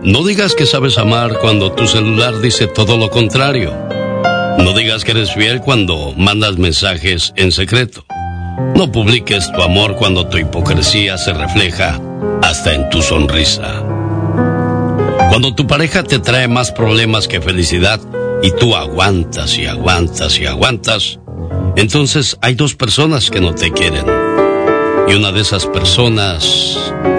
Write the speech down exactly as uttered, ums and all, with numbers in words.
No digas que sabes amar cuando tu celular dice todo lo contrario. No digas que eres fiel cuando mandas mensajes en secreto. No publiques tu amor cuando tu hipocresía se refleja hasta en tu sonrisa. Cuando tu pareja te trae más problemas que felicidad y tú aguantas y aguantas y aguantas, entonces hay dos personas que no te quieren. Y una de esas personas